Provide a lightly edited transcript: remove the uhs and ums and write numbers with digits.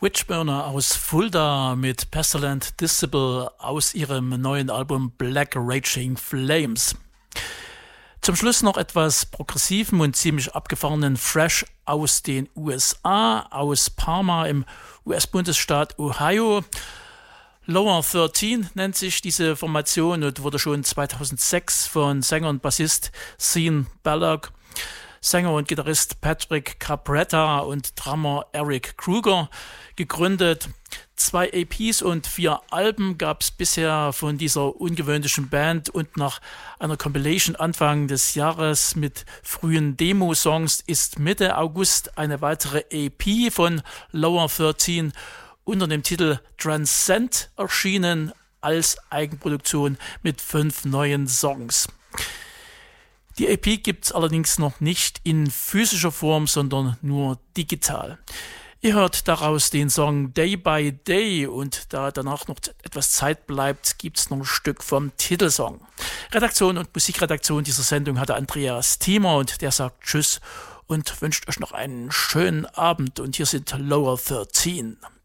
Witchburner aus Fulda mit Pestilent Disciple aus ihrem neuen Album Black Raging Flames. Zum Schluss noch etwas progressiven und ziemlich abgefahrenen Fresh aus den USA, aus Parma im US-Bundesstaat Ohio. Lower 13 nennt sich diese Formation und wurde schon 2006 von Sänger und Bassist Sean Ballock, Sänger und Gitarrist Patrick Capretta und Drummer Eric Kruger gegründet. 2 EPs und 4 Alben gab es bisher von dieser ungewöhnlichen Band und nach einer Compilation Anfang des Jahres mit frühen Demo-Songs ist Mitte August eine weitere EP von Lower 13 unter dem Titel Transcend erschienen als Eigenproduktion mit 5 neuen Songs. Die EP gibt es allerdings noch nicht in physischer Form, sondern nur digital. Ihr hört daraus den Song Day by Day und da danach noch etwas Zeit bleibt, gibt es noch ein Stück vom Titelsong. Redaktion und Musikredaktion dieser Sendung hatte Andreas Thiemer und der sagt Tschüss und wünscht euch noch einen schönen Abend und hier sind Lower 13.